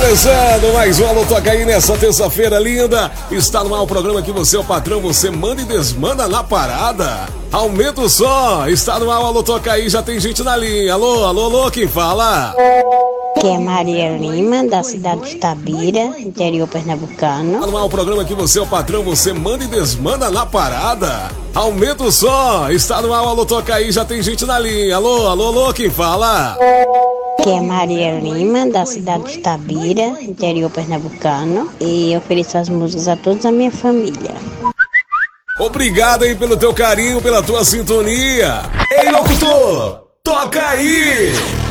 Começando mais um Alô Toca Aí nessa terça-feira linda. Está no ar o programa que você é o patrão, você manda e desmanda na parada. Aumenta o som, está no ar o Alô Toca Aí, já tem gente na linha. Alô, alô, alô, quem fala? Que é Maria Lima, da cidade de Itabira, interior pernambucano. Está no ar o programa que você é o patrão, você manda e desmanda na parada. Aumenta o som, está no ar o Alô Toca Aí, já tem gente na linha. Alô, alô, alô, quem fala? Que é Maria Lima, da cidade de Itabira, interior pernambucano. E eu ofereço as músicas a toda a minha família. Obrigado aí pelo teu carinho, pela tua sintonia. Ei, locutor, toca aí!